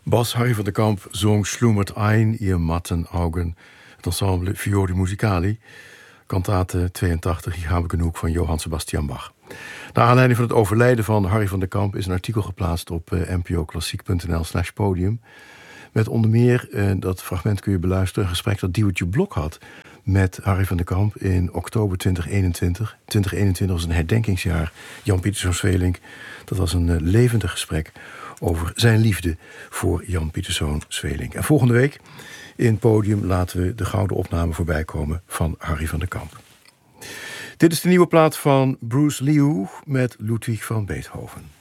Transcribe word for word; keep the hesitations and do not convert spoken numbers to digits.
Bas Harry van der Kamp zong Schlummert ein, ihr matten Augen. Het ensemble Fiori Musicali, kantate tweeëntachtig, Ich habe genug van Johann Sebastian Bach. Naar aanleiding van het overlijden van Harry van der Kamp is een artikel geplaatst op uh, n p o klassiek punt n l slash podium. Met onder meer, uh, dat fragment kun je beluisteren, een gesprek dat Diewertje Blok had met Harry van der Kamp in oktober twintig eenentwintig. twintig eenentwintig was een herdenkingsjaar. Jan Pieterszoon Sweelinck. Dat was een uh, levendig gesprek over zijn liefde voor Jan Pieterszoon Sweelinck. En volgende week in Podium laten we de gouden opname voorbij komen van Harry van der Kamp. Dit is de nieuwe plaat van Bruce Liu met Ludwig van Beethoven.